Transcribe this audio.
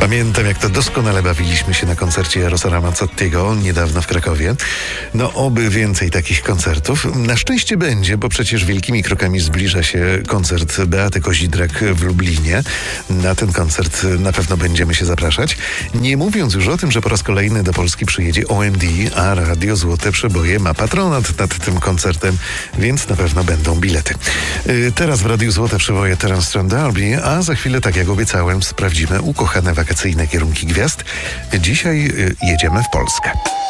Pamiętam, jak to doskonale bawiliśmy się na koncercie Jarosława Mazzottiego niedawno w Krakowie. No, oby więcej takich koncertów. Na szczęście będzie, bo przecież wielkimi krokami zbliża się koncert Beaty Kozidrak w Lublinie. Na ten koncert na pewno będziemy się zapraszać. Nie mówiąc już o tym, że po raz kolejny do Polski przyjedzie OMD, a Radio Złote Przeboje ma patronat nad tym koncertem, więc na pewno będą bilety. Teraz w Radiu Złote Przeboje Terence Strand D'Arby, a za chwilę, tak jak obiecałem, sprawdzimy ukochane wakacyjne kierunki gwiazd. Dzisiaj jedziemy w Polskę.